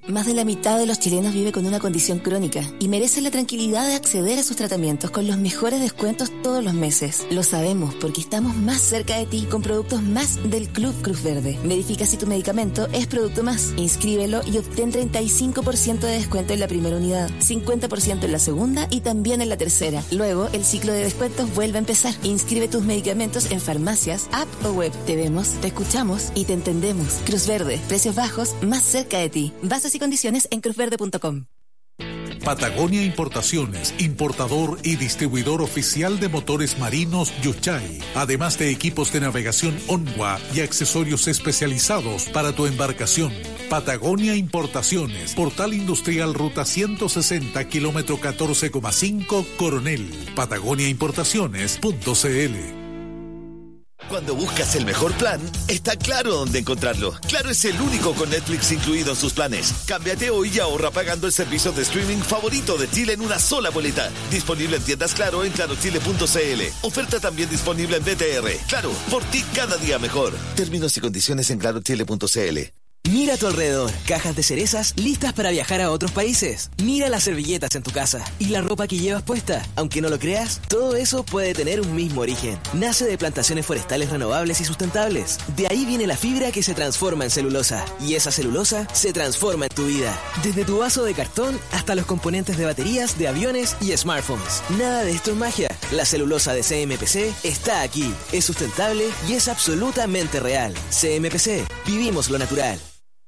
Más de la mitad de los chilenos vive con una condición crónica y merece la tranquilidad de acceder a sus tratamientos con los mejores descuentos todos los meses. Lo sabemos porque estamos más cerca de ti con productos más del Club Cruz Verde. Verifica si tu medicamento es producto más. Inscríbelo y obtén 35% de descuento en la primera unidad, 50% en la segunda y también en la tercera. Luego, el ciclo de descuentos vuelve a empezar. Inscribe tus medicamentos en farmacias, app o web. Te vemos, te escuchamos y te entendemos. Cruz Verde, precios bajos, más cerca de ti. Bases y condiciones en cruzverde.com. Patagonia Importaciones, importador y distribuidor oficial de motores marinos Yuchay, además de equipos de navegación Onwa y accesorios especializados para tu embarcación. Patagonia Importaciones, Portal Industrial Ruta 160, kilómetro 14,5, Coronel. patagoniaimportaciones.cl. Cuando buscas el mejor plan, está Claro dónde encontrarlo. Claro es el único con Netflix incluido en sus planes. Cámbiate hoy y ahorra pagando el servicio de streaming favorito de Chile en una sola boleta. Disponible en tiendas Claro en clarochile.cl. Oferta también disponible en BTR. Claro, por ti cada día mejor. Términos y condiciones en clarochile.cl. Mira a tu alrededor, cajas de cerezas listas para viajar a otros países. Mira las servilletas en tu casa y la ropa que llevas puesta. Aunque no lo creas, todo eso puede tener un mismo origen. Nace de plantaciones forestales renovables y sustentables. De ahí viene la fibra que se transforma en celulosa. Y esa celulosa se transforma en tu vida. Desde tu vaso de cartón hasta los componentes de baterías, de aviones y smartphones. Nada de esto es magia. La celulosa de CMPC está aquí. Es sustentable y es absolutamente real. CMPC, vivimos lo natural.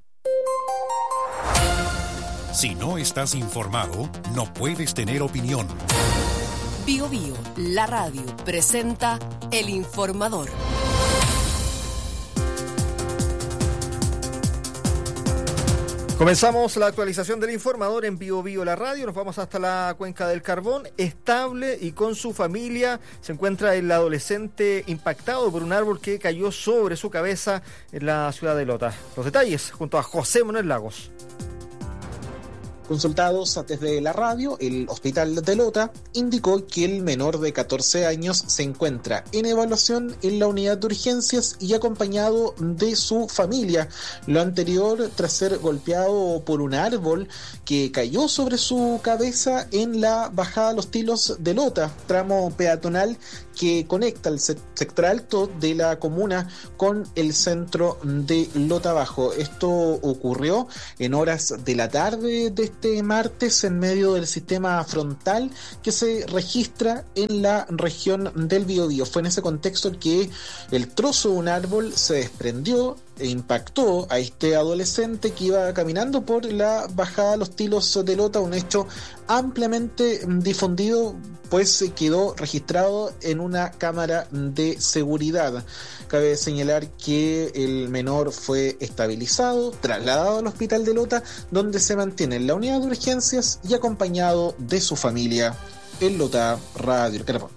Si no estás informado, no puedes tener opinión. Bio Bio, la radio, presenta El Informador. Comenzamos la actualización del Informador en Bio Bio, la radio. Nos vamos hasta la Cuenca del Carbón. Estable y con su familia se encuentra el adolescente impactado por un árbol que cayó sobre su cabeza en la ciudad de Lota. Los detalles junto a José Manuel Lagos. Consultados desde la radio, el hospital de Lota indicó que el menor de 14 años se encuentra en evaluación en la unidad de urgencias y acompañado de su familia. Lo anterior tras ser golpeado por un árbol que cayó sobre su cabeza en la bajada Los Tilos de Lota, tramo peatonal que conecta el sector alto de la comuna con el centro de Lota Bajo. Esto ocurrió en horas de la tarde de este martes en medio del sistema frontal que se registra en la región del Biobío. Fue en ese contexto que el trozo de un árbol se desprendió e impactó a este adolescente que iba caminando por la bajada Los Tilos de Lota, un hecho ampliamente difundido, pues quedó registrado en una cámara de seguridad. Cabe señalar que el menor fue estabilizado, trasladado al hospital de Lota, donde se mantiene en la unidad de urgencias y acompañado de su familia. En Lota Radio Carbón.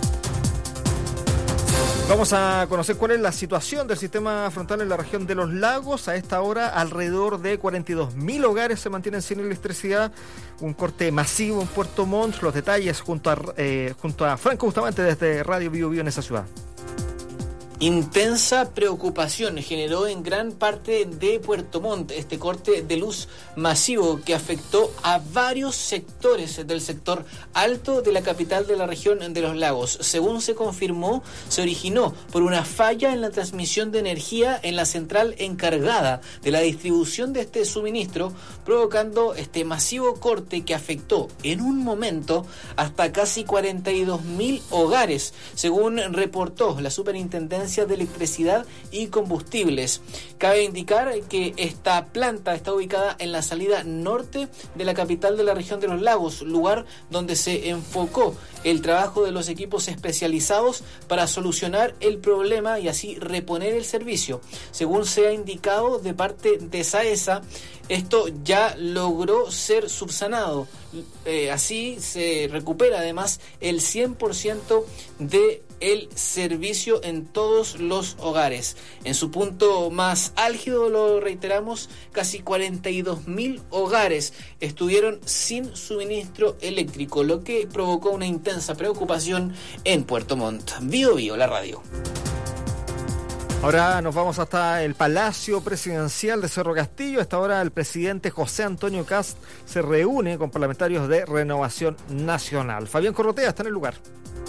Vamos a conocer cuál es la situación del sistema frontal en la región de Los Lagos. A esta hora, alrededor de 42.000 hogares se mantienen sin electricidad. Un corte masivo en Puerto Montt. Los detalles junto a Franco Bustamante desde Radio Bio Bio en esa ciudad. Intensa preocupación generó en gran parte de Puerto Montt este corte de luz masivo que afectó a varios sectores del sector alto de la capital de la región de Los Lagos. Según se confirmó, se originó por una falla en la transmisión de energía en la central encargada de la distribución de este suministro, provocando este masivo corte que afectó en un momento hasta casi 42.000 hogares, según reportó la Superintendencia de Electricidad y Combustibles. Cabe indicar que esta planta está ubicada en la salida norte de la capital de la región de Los Lagos, lugar donde se enfocó el trabajo de los equipos especializados para solucionar el problema y así reponer el servicio. Según se ha indicado de parte de SAESA, esto ya logró ser subsanado. Así se recupera además el 100% de el servicio en todos los hogares. En su punto más álgido, lo reiteramos, casi 42.000 hogares estuvieron sin suministro eléctrico, lo que provocó una intensa preocupación en Puerto Montt. Bio Bio, la radio. Ahora nos vamos hasta el Palacio Presidencial de Cerro Castillo. A esta hora el presidente José Antonio Kast se reúne con parlamentarios de Renovación Nacional. Fabián Corrotea está en el lugar.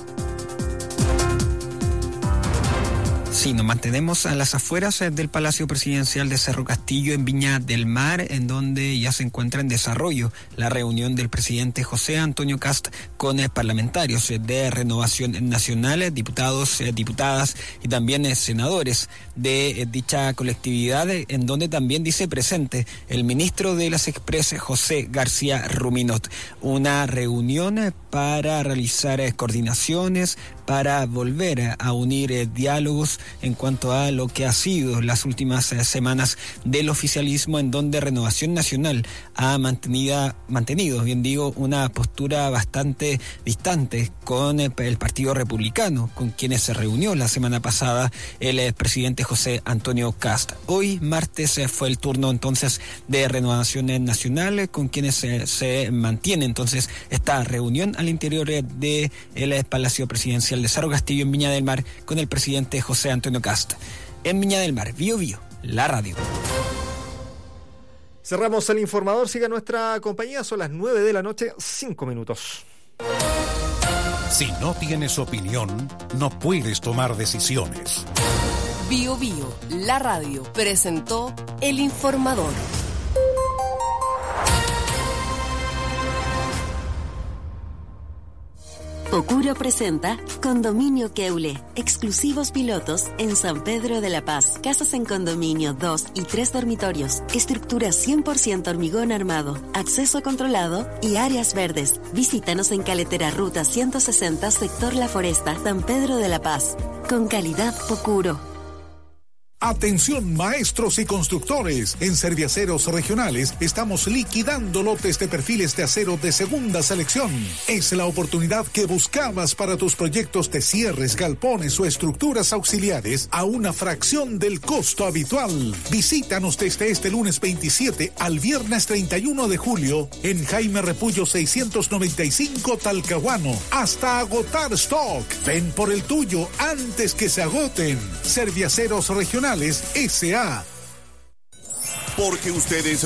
Sí, nos mantenemos a las afueras del Palacio Presidencial de Cerro Castillo en Viña del Mar, en donde ya se encuentra en desarrollo la reunión del presidente José Antonio Kast con parlamentarios de Renovación Nacional, diputados, diputadas y también senadores de dicha colectividad, en donde también dice presente el ministro de las Express, José García Ruminot. Una reunión para realizar coordinaciones, para volver a unir diálogos en cuanto a lo que ha sido las últimas semanas del oficialismo, en donde Renovación Nacional ha mantenido, bien digo, una postura bastante distante con el Partido Republicano, con quienes se reunió la semana pasada el presidente José Antonio Kast. Hoy, martes, fue el turno entonces de Renovación Nacional, con quienes se mantiene entonces esta reunión al interior del Palacio Presidencial de Cerro Castillo en Viña del Mar con el presidente José Antonio Kast. En Viña del Mar, Bío Bío, la radio. Cerramos el informador, siga nuestra compañía, son las 9 de la noche, 5 minutos. Si no tienes opinión, no puedes tomar decisiones. Bío Bío, la radio, presentó el informador. Pocuro presenta Condominio Keule, exclusivos pilotos en San Pedro de la Paz. Casas en condominio, 2 y 3 dormitorios, estructura 100% hormigón armado, acceso controlado y áreas verdes. Visítanos en Caletera Ruta 160, sector La Foresta, San Pedro de la Paz. Con calidad Pocuro. Atención maestros y constructores, en Serviaceros Regionales estamos liquidando lotes de perfiles de acero de segunda selección. Es la oportunidad que buscabas para tus proyectos de cierres, galpones o estructuras auxiliares a una fracción del costo habitual. Visítanos desde este lunes 27 al viernes 31 de julio en Jaime Repullo 695 Talcahuano, hasta agotar stock. Ven por el tuyo antes que se agoten. Serviaceros Regionales S.A. Porque ustedes